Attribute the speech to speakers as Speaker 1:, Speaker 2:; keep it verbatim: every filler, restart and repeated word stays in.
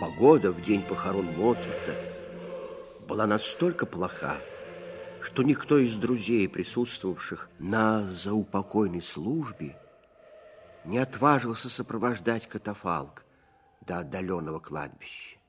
Speaker 1: погода в день похорон Моцарта была настолько плоха, что никто из друзей, присутствовавших на заупокойной службе, не отважился сопровождать катафалк до отдаленного кладбища.